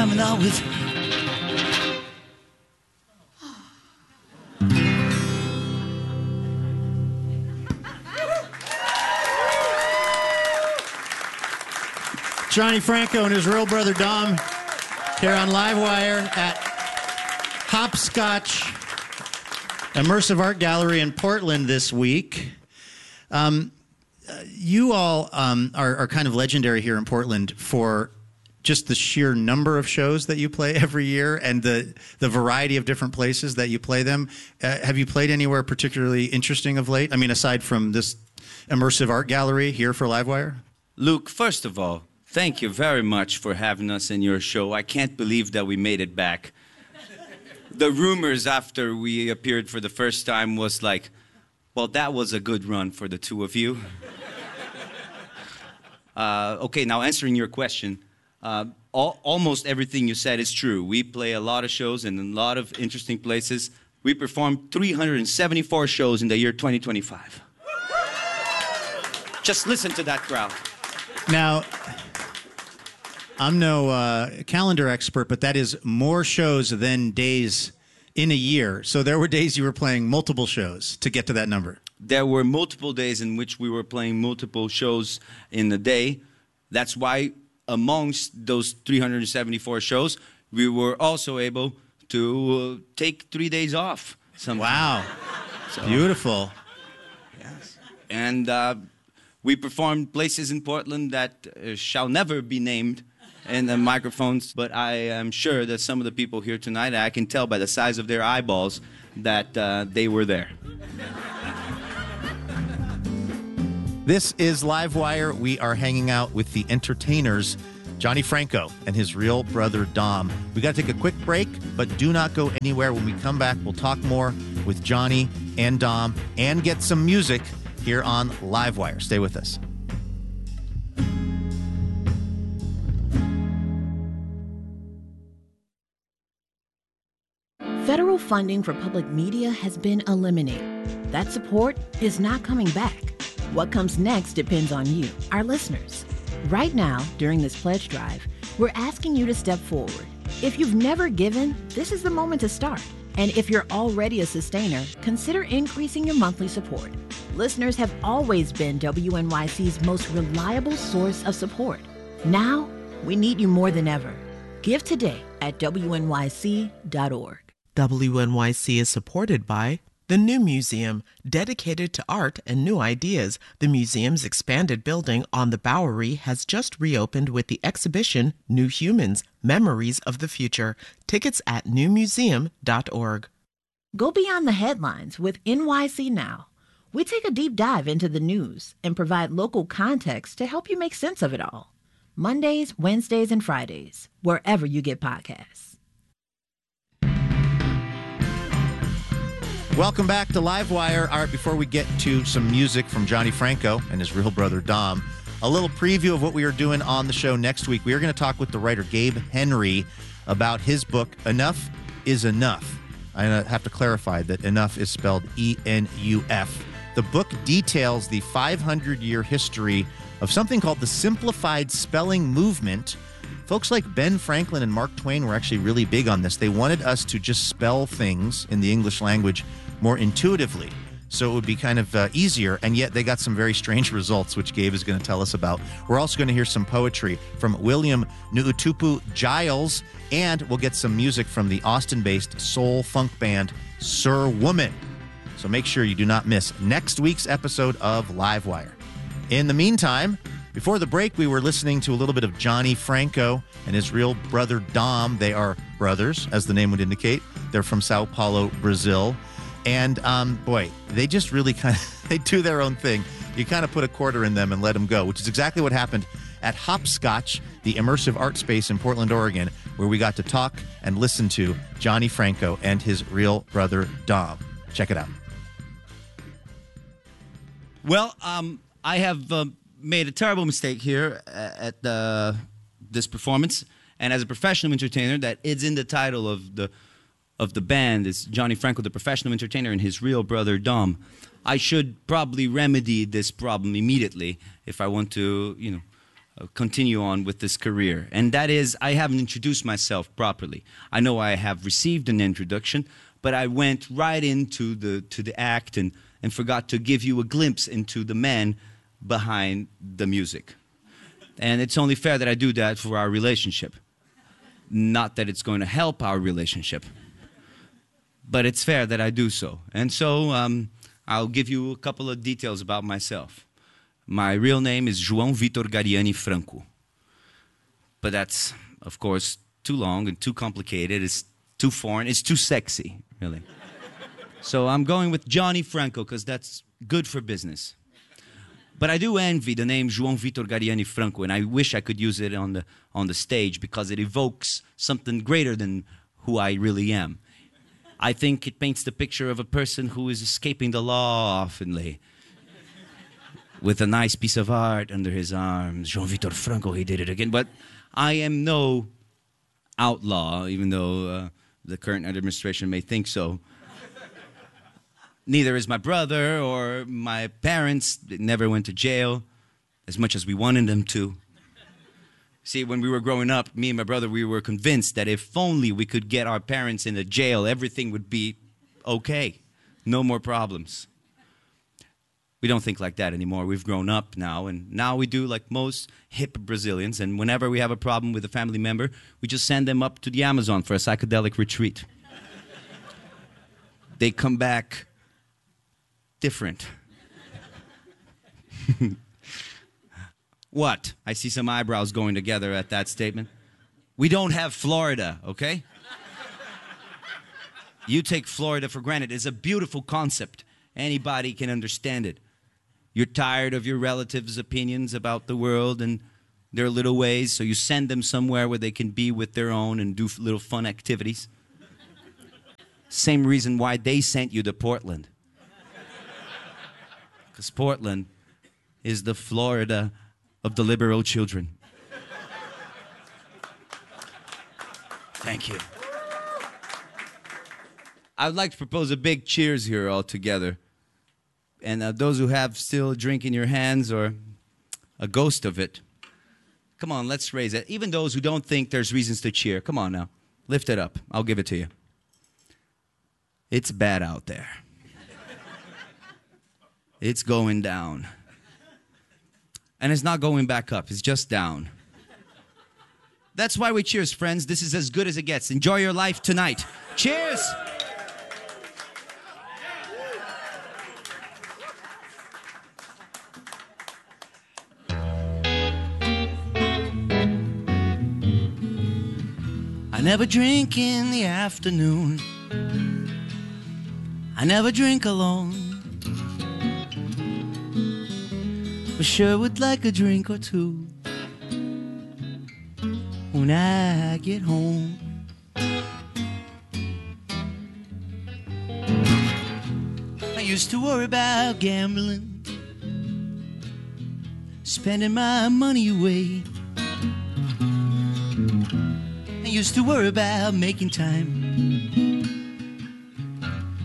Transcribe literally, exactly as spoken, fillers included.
coming out with... Johnny Franco and his real brother Dom here on Livewire at Hopscotch Immersive Art Gallery in Portland this week. Um, you all um, are, are kind of legendary here in Portland for just the sheer number of shows that you play every year and the, the variety of different places that you play them. Uh, have you played anywhere particularly interesting of late? I mean, aside from this Immersive Art Gallery here for Livewire? Luke, first of all, thank you very much for having us in your show. I can't believe that we made it back. The rumors after we appeared for the first time was like, well, that was a good run for the two of you. Uh, okay, now answering your question, uh, all, almost everything you said is true. We play a lot of shows in a lot of interesting places. We performed three hundred seventy-four shows in the year twenty twenty-five. Just listen to that crowd. Now, I'm no uh, calendar expert, but that is more shows than days in a year. So there were days you were playing multiple shows to get to that number. There were multiple days in which we were playing multiple shows in a day. That's why amongst those three hundred seventy-four shows, we were also able to uh, take three days off. Somehow. Wow. So, beautiful. Yes. And uh, we performed places in Portland that uh, shall never be named in the microphones, but I am sure that some of the people here tonight, I can tell by the size of their eyeballs, that uh, they were there. This is Livewire. We are hanging out with the entertainers, Johnny Franco and his real brother Dom. We got to take a quick break, but do not go anywhere. When we come back, we'll talk more with Johnny and Dom and get some music here on Livewire. Stay with us. Federal funding for public media has been eliminated. That support is not coming back. What comes next depends on you, our listeners. Right now, during this pledge drive, we're asking you to step forward. If you've never given, this is the moment to start. And if you're already a sustainer, consider increasing your monthly support. Listeners have always been W N Y C's most reliable source of support. Now, we need you more than ever. Give today at W N Y C dot org. W N Y C is supported by the New Museum, dedicated to art and new ideas. The museum's expanded building on the Bowery has just reopened with the exhibition New Humans, Memories of the Future. Tickets at new museum dot org. Go beyond the headlines with N Y C Now. We take a deep dive into the news and provide local context to help you make sense of it all. Mondays, Wednesdays, and Fridays, wherever you get podcasts. Welcome back to Livewire. All right, before we get to some music from Johnny Franco and his real brother Dom, a little preview of what we are doing on the show next week. We are going to talk with the writer Gabe Henry about his book, Enough is Enough. I have to clarify that enough is spelled E N U F. The book details the five hundred year history of something called the Simplified Spelling Movement. Folks like Ben Franklin and Mark Twain were actually really big on this. They wanted us to just spell things in the English language more intuitively, so it would be kind of uh, easier, and yet they got some very strange results, which Gabe is going to tell us about. We're also going to hear some poetry from William Nuutupu Giles, and we'll get some music from the Austin-based soul funk band Sir Woman. So make sure you do not miss next week's episode of Livewire. In the meantime, before the break, we were listening to a little bit of Johnny Franco and his real brother Dom. They are brothers, as the name would indicate. They're from Sao Paulo, Brazil. And, um, boy, they just really kind of, they do their own thing. You kind of put a quarter in them and let them go, which is exactly what happened at Hopscotch, the immersive art space in Portland, Oregon, where we got to talk and listen to Johnny Franco and his real brother Dom. Check it out. Well, um, I have uh, made a terrible mistake here at uh, this performance. And as a professional entertainer, that is in the title of the of the band, is Johnny Franco, the professional entertainer, and his real brother Dom. I should probably remedy this problem immediately if I want to, you know, uh, continue on with this career. And that is, I haven't introduced myself properly. I know I have received an introduction, but I went right into the, to the act and, and forgot to give you a glimpse into the man behind the music. And it's only fair that I do that for our relationship. Not that it's going to help our relationship, but it's fair that I do so. And so um, I'll give you a couple of details about myself. My real name is João Vitor Gariani Franco. But that's, of course, too long and too complicated. It's too foreign. It's too sexy, really. So I'm going with Johnny Franco because that's good for business. But I do envy the name João Vitor Gariani Franco, and I wish I could use it on the, on the stage because it evokes something greater than who I really am. I think it paints the picture of a person who is escaping the law oftenly, with a nice piece of art under his arms. João Vitor Franco, he did it again. But I am no outlaw, even though uh, the current administration may think so. Neither is my brother or my parents. They never went to jail, as much as we wanted them to. See, when we were growing up, me and my brother, we were convinced that if only we could get our parents into jail, everything would be okay. No more problems. We don't think like that anymore. We've grown up now, and now we do like most hip Brazilians, and whenever we have a problem with a family member, we just send them up to the Amazon for a psychedelic retreat. They come back different. What? I see some eyebrows going together at that statement. We don't have Florida, okay? You take Florida for granted. It's a beautiful concept. Anybody can understand it. You're tired of your relatives' opinions about the world and their little ways, so you send them somewhere where they can be with their own and do little fun activities. Same reason why they sent you to Portland. Because Portland is the Florida of the liberal children. Thank you. I would like to propose a big cheers here all together. And uh, those who have still a drink in your hands or a ghost of it, come on, let's raise it. Even those who don't think there's reasons to cheer, come on now. Lift it up. I'll give it to you. It's bad out there. It's going down. And it's not going back up. It's just down. That's why we cheers, friends. This is as good as it gets. Enjoy your life tonight. Cheers! I never drink in the afternoon. I never drink alone. But sure would like a drink or two when I get home. I used to worry about gambling, spending my money away. I used to worry about making time